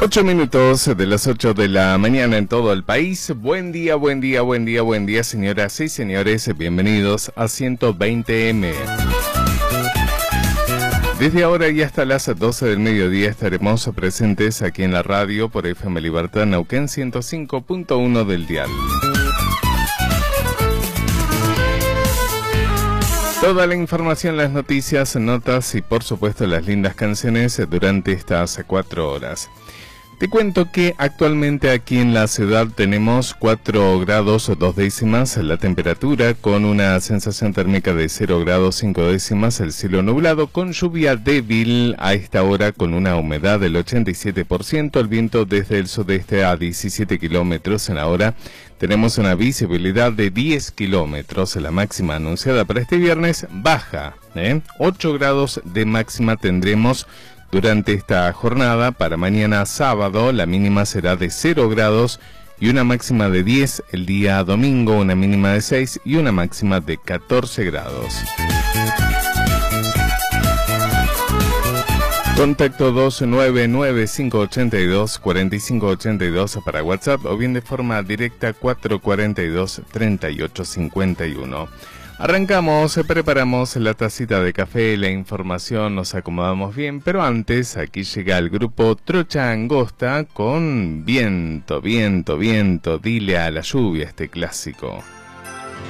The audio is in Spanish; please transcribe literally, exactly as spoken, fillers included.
Ocho minutos de las ocho de la mañana en todo el país. Buen día, buen día, buen día, buen día, señoras y señores. Bienvenidos a ciento veinte eme. Desde ahora y hasta las doce del mediodía estaremos presentes aquí en la radio por F M Libertad Neuquén ciento cinco punto uno del dial. Toda la información, las noticias, notas y por supuesto las lindas canciones durante estas cuatro horas. Te cuento que actualmente aquí en la ciudad tenemos cuatro grados dos décimas la temperatura, con una sensación térmica de cero grados cinco décimas, el cielo nublado con lluvia débil a esta hora con una humedad del ochenta y siete por ciento, el viento desde el sudeste a diecisiete kilómetros en la hora. Tenemos una visibilidad de diez kilómetros, la máxima anunciada para este viernes baja, ¿eh? ocho grados de máxima tendremos durante esta jornada. Para mañana sábado la mínima será de cero grados y una máxima de diez. El día domingo una mínima de seis y una máxima de catorce grados. Contacto dos nueve nueve cinco ocho dos cuatro cinco ocho dos para WhatsApp o bien de forma directa cuatro cuatro dos tres ocho cinco uno. Arrancamos, preparamos la tacita de café, la información, nos acomodamos bien, pero antes aquí llega el grupo Trocha Angosta con Viento, Viento, Viento, dile a la lluvia, este clásico.